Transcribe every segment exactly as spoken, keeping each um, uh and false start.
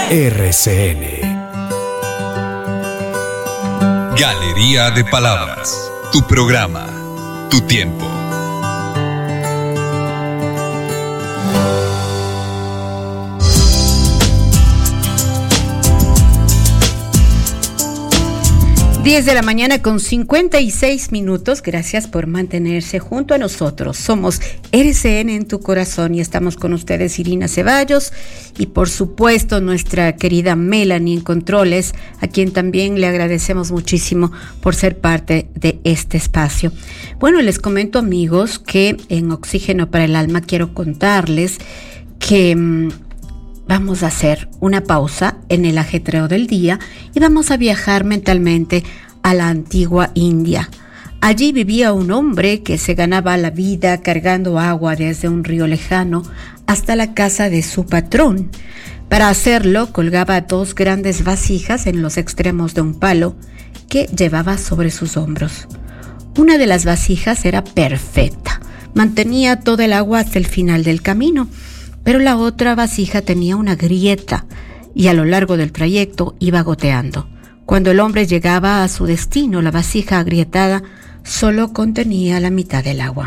R C N. Galería de Palabras. Tu programa, tu tiempo. diez de la mañana con cincuenta y seis minutos. Gracias por mantenerse junto a nosotros. Somos R C N en tu corazón y estamos con ustedes Irina Ceballos y por supuesto nuestra querida Melanie en Controles, a quien también le agradecemos muchísimo por ser parte de este espacio. Bueno, les comento, amigos, que en Oxígeno para el Alma quiero contarles que mmm, vamos a hacer una pausa en el ajetreo del día y vamos a viajar mentalmente a la antigua India. Allí vivía un hombre que se ganaba la vida cargando agua desde un río lejano hasta la casa de su patrón. Para hacerlo, colgaba dos grandes vasijas en los extremos de un palo que llevaba sobre sus hombros. Una de las vasijas era perfecta, mantenía todo el agua hasta el final del camino, pero la otra vasija tenía una grieta y a lo largo del trayecto iba goteando. Cuando el hombre llegaba a su destino, la vasija agrietada solo contenía la mitad del agua.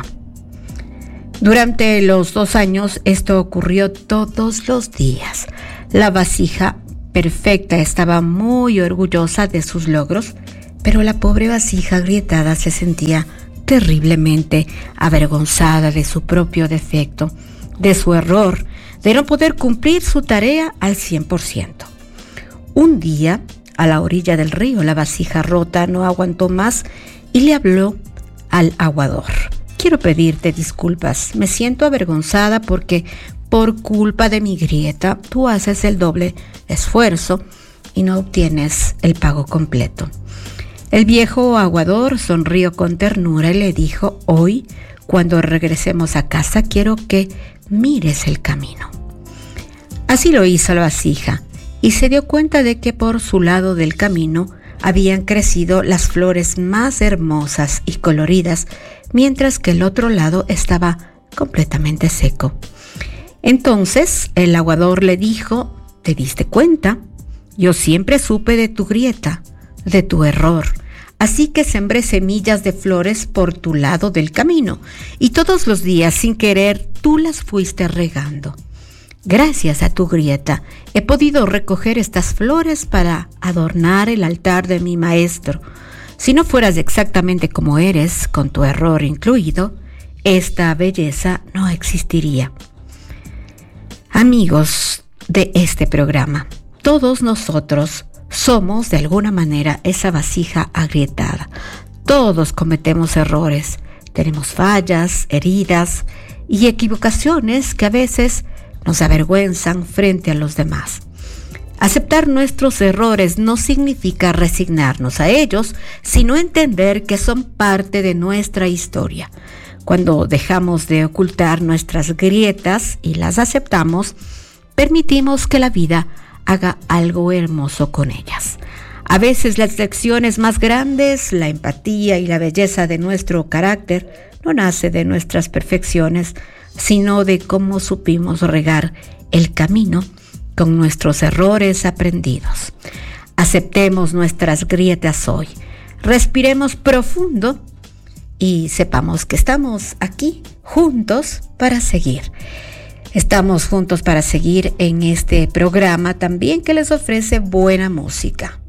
Durante los dos años esto ocurrió todos los días. La vasija perfecta estaba muy orgullosa de sus logros, pero la pobre vasija agrietada se sentía terriblemente avergonzada de su propio defecto, de su error, de no poder cumplir su tarea al cien por ciento. Un día, a la orilla del río, la vasija rota no aguantó más y le habló al aguador. Quiero pedirte disculpas, me siento avergonzada porque por culpa de mi grieta tú haces el doble esfuerzo y no obtienes el pago completo. El viejo aguador sonrió con ternura y le dijo: hoy, cuando regresemos a casa, quiero que mires el camino. Así lo hizo la vasija y se dio cuenta de que por su lado del camino habían crecido las flores más hermosas y coloridas, mientras que el otro lado estaba completamente seco. Entonces el aguador le dijo: ¿te diste cuenta? Yo siempre supe de tu grieta, de tu error. Así que sembré semillas de flores por tu lado del camino y todos los días, sin querer, tú las fuiste regando. Gracias a tu grieta he podido recoger estas flores para adornar el altar de mi maestro. Si no fueras exactamente como eres, con tu error incluido, esta belleza no existiría. Amigos de este programa, todos nosotros somos de alguna manera esa vasija agrietada. Todos cometemos errores, tenemos fallas, heridas y equivocaciones que a veces nos avergüenzan frente a los demás. Aceptar nuestros errores no significa resignarnos a ellos, sino entender que son parte de nuestra historia. Cuando dejamos de ocultar nuestras grietas y las aceptamos, permitimos que la vida haga algo hermoso con ellas. A veces las lecciones más grandes, la empatía y la belleza de nuestro carácter no nace de nuestras perfecciones, sino de cómo supimos regar el camino con nuestros errores aprendidos. Aceptemos nuestras grietas hoy, respiremos profundo y sepamos que estamos aquí juntos para seguir. Estamos juntos para seguir en este programa también que les ofrece buena música.